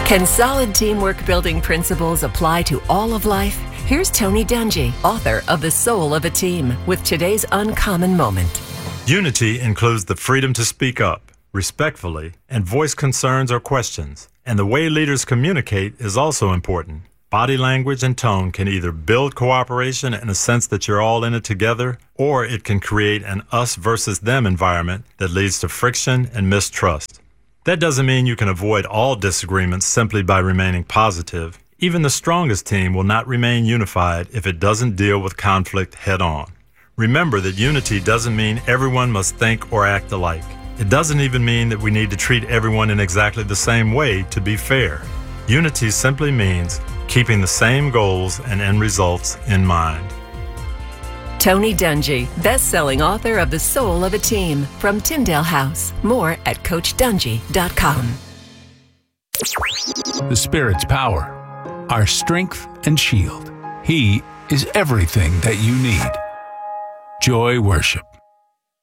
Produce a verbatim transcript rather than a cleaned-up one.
Can solid teamwork building principles apply to all of life? Here's Tony Dungy, author of The Soul of a Team, with today's uncommon moment. Unity includes the freedom to speak up, respectfully, and voice concerns or questions. And the way leaders communicate is also important. Body language and tone can either build cooperation in a sense that you're all in it together, or it can create an us versus them environment that leads to friction and mistrust. That doesn't mean you can avoid all disagreements simply by remaining positive. Even the strongest team will not remain unified if it doesn't deal with conflict head-on. Remember that unity doesn't mean everyone must think or act alike. It doesn't even mean that we need to treat everyone in exactly the same way to be fair. Unity simply means keeping the same goals and end results in mind. Tony Dungy, best-selling author of The Soul of a Team, from Tyndale House. More at coach dungy dot com. The Spirit's power, our strength and shield. He is everything that you need. Joy Worship.